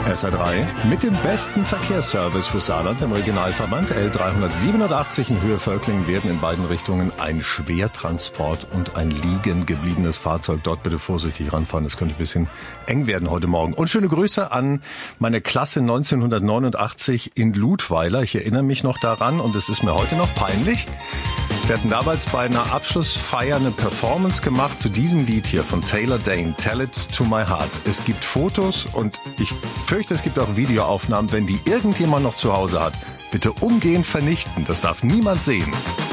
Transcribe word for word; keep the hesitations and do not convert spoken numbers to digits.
S R drei mit dem besten Verkehrsservice für Saarland im Regionalverband L dreihundertsiebenundachtzig in Höhe Völklingen werden in beiden Richtungen ein Schwertransport und ein liegen gebliebenes Fahrzeug. Dort bitte vorsichtig ranfahren, es könnte ein bisschen eng werden heute Morgen. Und schöne Grüße an meine Klasse neunzehnhundertneunundachtzig in Ludweiler. Ich erinnere mich noch daran und es ist mir heute noch peinlich. Wir hatten damals bei einer Abschlussfeier eine Performance gemacht zu diesem Lied hier von Taylor Dayne, Tell It to My Heart. Es gibt Fotos und ich fürchte, es gibt auch Videoaufnahmen. Wenn die irgendjemand noch zu Hause hat, bitte umgehend vernichten. Das darf niemand sehen.